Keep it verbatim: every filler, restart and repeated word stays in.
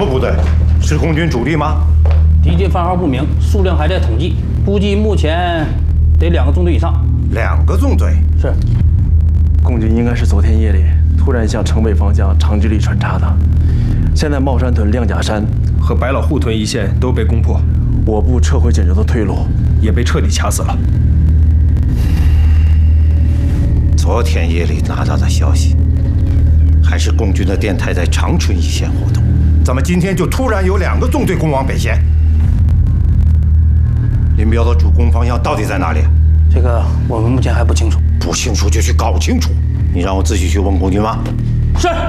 么部队？是共军主力吗？ 敌军番号不明，数量还在统计，估计目前得两个纵队以上。 两个纵队？ 是。 共军应该是昨天夜里突然向城北方向长距离穿插的。现在帽山屯、亮甲山和百老汇屯一线都被攻破， 我部撤回锦州的退路也被彻底卡死了。 昨天夜里拿到的消息，还是共军的电台在长春一线活动，怎么今天就突然有两个纵队攻往北线？林彪的主攻方向到底在哪里？ 这个我们目前还不清楚。 不清楚就去搞清楚。你让我自己去问共军吗？ 是。